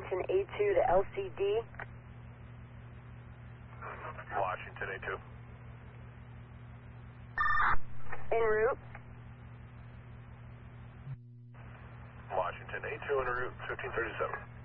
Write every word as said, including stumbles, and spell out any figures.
Washington A two to L C D. Washington A two. En route. Washington A two en route, fifteen thirty-seven.